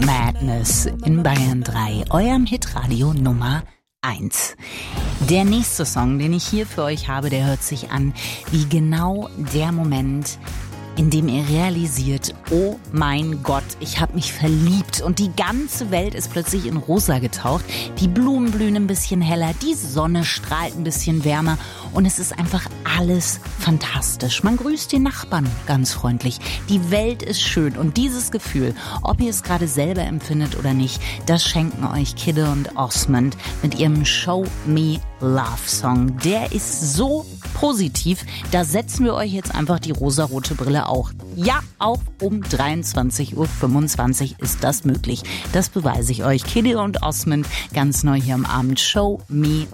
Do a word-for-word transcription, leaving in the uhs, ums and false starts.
Madness in Bayern drei, eurem Hitradio Nummer eins. Der nächste Song, den ich hier für euch habe, der hört sich an wie genau der Moment, in dem ihr realisiert, oh mein Gott, ich habe mich verliebt und die ganze Welt ist plötzlich in rosa getaucht. Die Blumen blühen ein bisschen heller, die Sonne strahlt ein bisschen wärmer und es ist einfach alles fantastisch. Man grüßt die Nachbarn ganz freundlich. Die Welt ist schön und dieses Gefühl, ob ihr es gerade selber empfindet oder nicht, das schenken euch Kidde und Osmond mit ihrem Show Me Love Song. Der ist so positiv, da setzen wir euch jetzt einfach die rosarote Brille auch. Ja, auch um dreiundzwanzig Uhr fünfundzwanzig ist das möglich. Das beweise ich euch. Kidde und Osmond ganz neu hier am Abend. Show Me